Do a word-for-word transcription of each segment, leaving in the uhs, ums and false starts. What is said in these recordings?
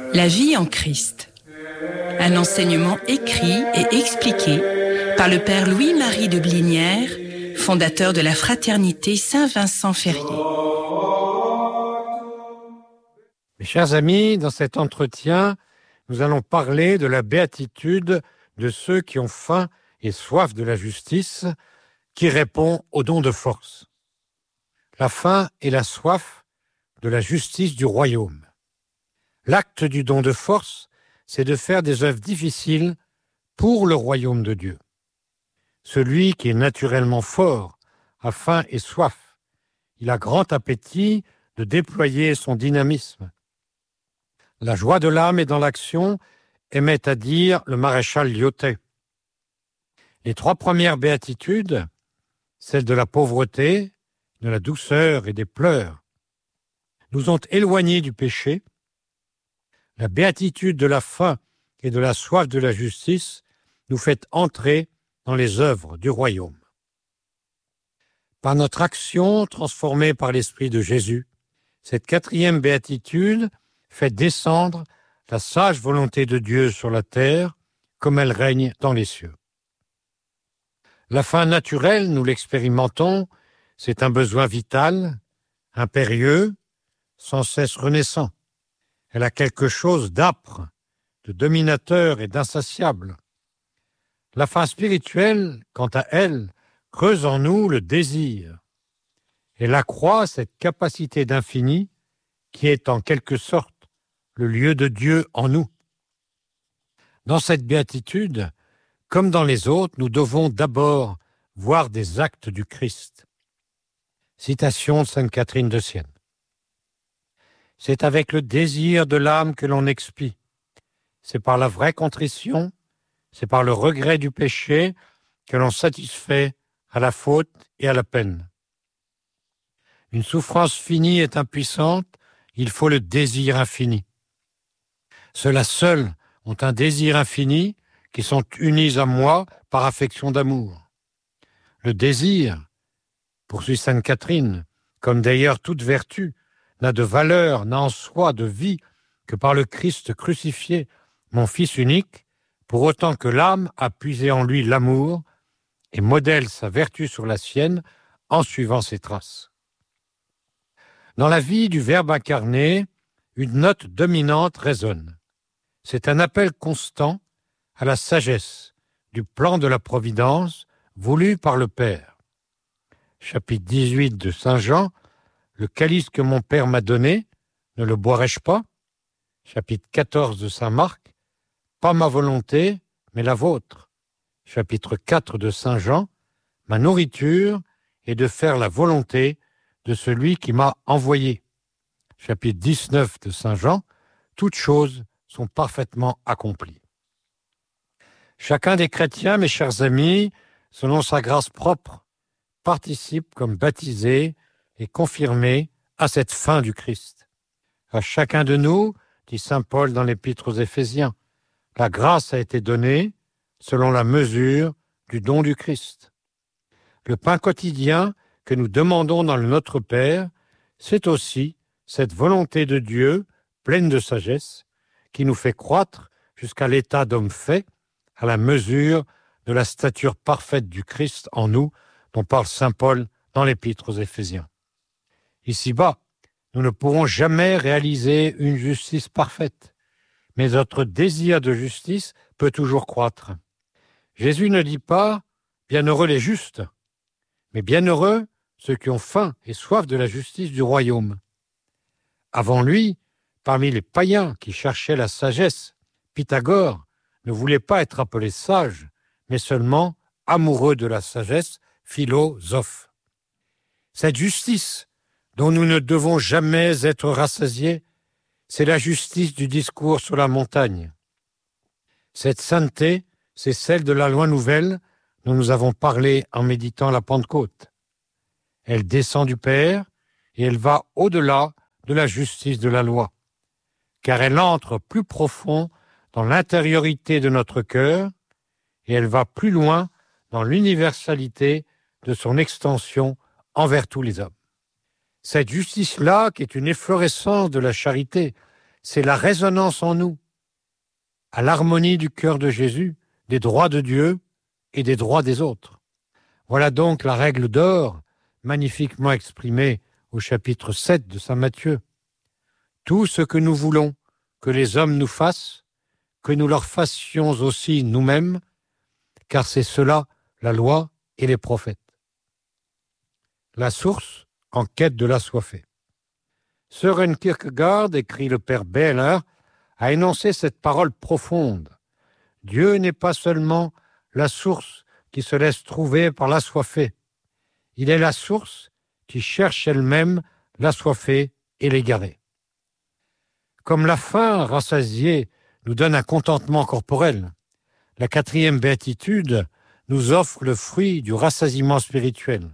La vie en Christ. Un enseignement écrit et expliqué par le père Louis-Marie de Blinière, fondateur de la fraternité Saint-Vincent-Ferrier. Mes chers amis, dans cet entretien, nous allons parler de la béatitude de ceux qui ont faim et soif de la justice, qui répond au don de force. La faim et la soif de la justice du royaume. L'acte du don de force, c'est de faire des œuvres difficiles pour le royaume de Dieu. Celui qui est naturellement fort a faim et soif. Il a grand appétit de déployer son dynamisme. La joie de l'âme est dans l'action, aimait à dire le maréchal Lyautey. Les trois premières béatitudes, celles de la pauvreté, de la douceur et des pleurs, nous ont éloignés du péché. La béatitude de la faim et de la soif de la justice nous fait entrer dans les œuvres du royaume. Par notre action transformée par l'Esprit de Jésus, cette quatrième béatitude fait descendre la sage volonté de Dieu sur la terre comme elle règne dans les cieux. La faim naturelle, nous l'expérimentons, c'est un besoin vital, impérieux, sans cesse renaissant. Elle a quelque chose d'âpre, de dominateur et d'insatiable. La faim spirituelle, quant à elle, creuse en nous le désir. Elle accroît cette capacité d'infini qui est en quelque sorte le lieu de Dieu en nous. Dans cette béatitude, comme dans les autres, nous devons d'abord voir des actes du Christ. Citation de sainte Catherine de Sienne. C'est avec le désir de l'âme que l'on expie. C'est par la vraie contrition, c'est par le regret du péché que l'on satisfait à la faute et à la peine. Une souffrance finie est impuissante, il faut le désir infini. Ceux-là seuls ont un désir infini qui sont unis à moi par affection d'amour. Le désir, poursuit sainte Catherine, comme d'ailleurs toute vertu, n'a de valeur, n'a en soi de vie que par le Christ crucifié, mon Fils unique, pour autant que l'âme a puisé en lui l'amour et modèle sa vertu sur la sienne en suivant ses traces. Dans la vie du Verbe incarné, une note dominante résonne. C'est un appel constant à la sagesse du plan de la providence voulu par le Père. Chapitre dix-huit de Saint Jean, le calice que mon Père m'a donné, ne le boirai-je pas? Chapitre quatorze de Saint Marc, pas ma volonté, mais la vôtre. Chapitre quatre de Saint Jean, ma nourriture est de faire la volonté de celui qui m'a envoyé. Chapitre dix-neuf de Saint Jean, toutes choses sont parfaitement accomplies. Chacun des chrétiens, mes chers amis, selon sa grâce propre, participe comme baptisé et confirmé à cette fin du Christ. À chacun de nous, dit saint Paul dans l'Épître aux Éphésiens, la grâce a été donnée selon la mesure du don du Christ. Le pain quotidien que nous demandons dans le Notre Père, c'est aussi cette volonté de Dieu, pleine de sagesse, qui nous fait croître jusqu'à l'état d'homme fait, à la mesure de la stature parfaite du Christ en nous, dont parle saint Paul dans l'Épître aux Éphésiens. Ici-bas, nous ne pourrons jamais réaliser une justice parfaite, mais notre désir de justice peut toujours croître. Jésus ne dit pas « bienheureux les justes », mais bienheureux ceux qui ont faim et soif de la justice du royaume. Avant lui, parmi les païens qui cherchaient la sagesse, Pythagore ne voulait pas être appelé sage, mais seulement amoureux de la sagesse, philosophe. Cette justice dont nous ne devons jamais être rassasiés, c'est la justice du discours sur la montagne. Cette sainteté, c'est celle de la loi nouvelle dont nous avons parlé en méditant la Pentecôte. Elle descend du Père et elle va au-delà de la justice de la loi, car elle entre plus profond dans l'intériorité de notre cœur et elle va plus loin dans l'universalité de son extension envers tous les hommes. Cette justice-là, qui est une efflorescence de la charité, c'est la résonance en nous, à l'harmonie du cœur de Jésus, des droits de Dieu et des droits des autres. Voilà donc la règle d'or, magnifiquement exprimée au chapitre sept de saint Matthieu. Tout ce que nous voulons que les hommes nous fassent, que nous leur fassions aussi nous-mêmes, car c'est cela la loi et les prophètes. La source en quête de l'assoiffé. Søren Kierkegaard, écrit le père Behler, a énoncé cette parole profonde. Dieu n'est pas seulement la source qui se laisse trouver par l'assoiffé. Il est la source qui cherche elle-même l'assoiffé et l'égaré. Comme la faim rassasiée nous donne un contentement corporel, la quatrième béatitude nous offre le fruit du rassasiement spirituel.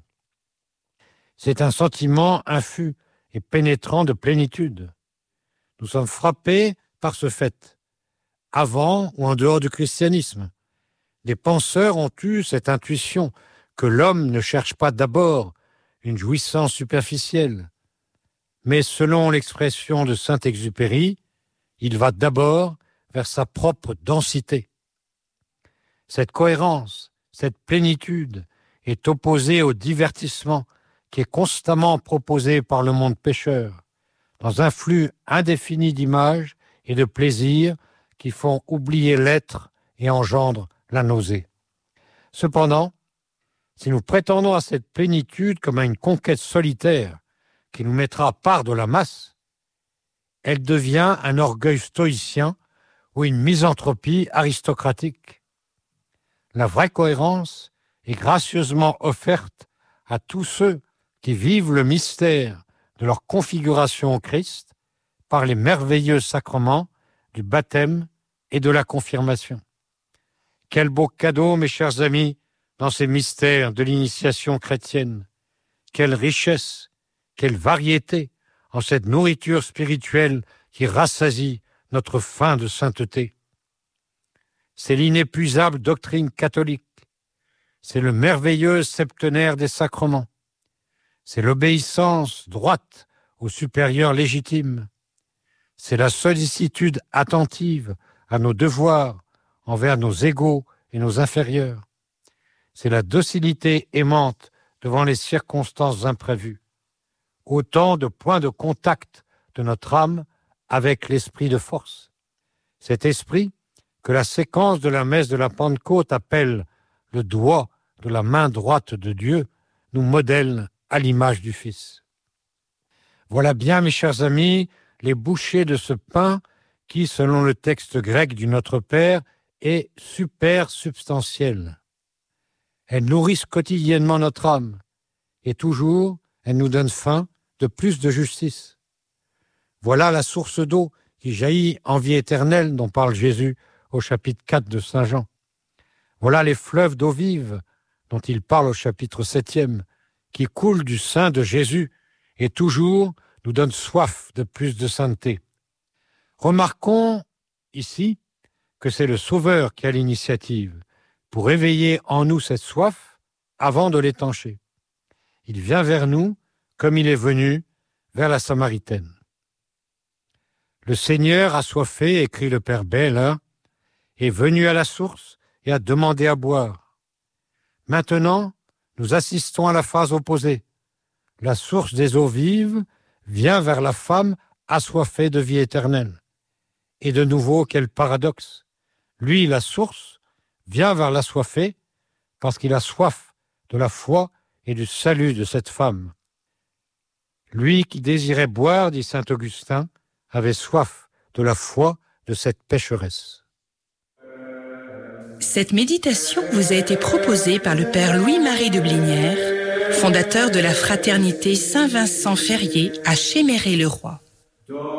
C'est un sentiment infus et pénétrant de plénitude. Nous sommes frappés par ce fait, avant ou en dehors du christianisme. Les penseurs ont eu cette intuition que l'homme ne cherche pas d'abord une jouissance superficielle, mais selon l'expression de Saint-Exupéry, il va d'abord vers sa propre densité. Cette cohérence, cette plénitude est opposée au divertissement qui est constamment proposé par le monde pécheur, dans un flux indéfini d'images et de plaisirs qui font oublier l'être et engendrent la nausée. Cependant, si nous prétendons à cette plénitude comme à une conquête solitaire qui nous mettra à part de la masse, elle devient un orgueil stoïcien ou une misanthropie aristocratique. La vraie cohérence est gracieusement offerte à tous ceux qui vivent le mystère de leur configuration au Christ par les merveilleux sacrements du baptême et de la confirmation. Quel beau cadeau, mes chers amis, dans ces mystères de l'initiation chrétienne. Quelle richesse, quelle variété en cette nourriture spirituelle qui rassasie notre faim de sainteté. C'est l'inépuisable doctrine catholique. C'est le merveilleux septenaire des sacrements. C'est l'obéissance droite au supérieur légitime. C'est la sollicitude attentive à nos devoirs envers nos égaux et nos inférieurs. C'est la docilité aimante devant les circonstances imprévues. Autant de points de contact de notre âme avec l'esprit de force. Cet esprit que la séquence de la messe de la Pentecôte appelle le doigt de la main droite de Dieu, nous modèle à l'image du Fils. Voilà bien, mes chers amis, les bouchées de ce pain qui, selon le texte grec du Notre Père, est supersubstantiel. Elles nourrissent quotidiennement notre âme et toujours, elles nous donnent faim de plus de justice. Voilà la source d'eau qui jaillit en vie éternelle dont parle Jésus au chapitre quatre de Saint Jean. Voilà les fleuves d'eau vive dont il parle au chapitre septième, qui coulent du sein de Jésus et toujours nous donnent soif de plus de sainteté. Remarquons ici que c'est le Sauveur qui a l'initiative pour éveiller en nous cette soif avant de l'étancher. Il vient vers nous comme il est venu vers la Samaritaine. Le Seigneur assoiffé, écrit le Père Behler, est venu à la source et a demandé à boire. Maintenant, nous assistons à la phase opposée. La source des eaux vives vient vers la femme assoiffée de vie éternelle. Et de nouveau, quel paradoxe! Lui, la source, vient vers l'assoiffé parce qu'il a soif de la foi et du salut de cette femme. Lui qui désirait boire, dit saint Augustin, avait soif de la foi de cette pécheresse. Cette méditation vous a été proposée par le Père Louis-Marie de Blinière, fondateur de la Fraternité Saint-Vincent-Ferrier à Chéméré-le-Roi.